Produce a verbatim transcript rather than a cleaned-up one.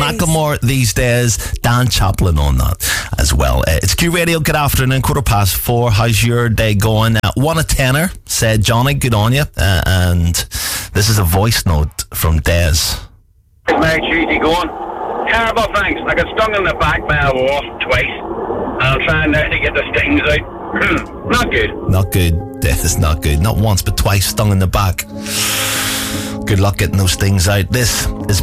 Macklemore these days. Dan Chaplin on that as well. Uh, it's Q Radio. Good afternoon. Quarter past four. How's your day going? Uh, one a tenner, said Johnny. Good on you. Uh, and this is a voice note from Des. It's my Tuesday going. Terrible, thanks. I got stung in the back by a wasp twice, and I'm trying now to get the stings out. Not good. Not good. Death is not good. Not once, but twice stung in the back. Good luck getting those things out. This is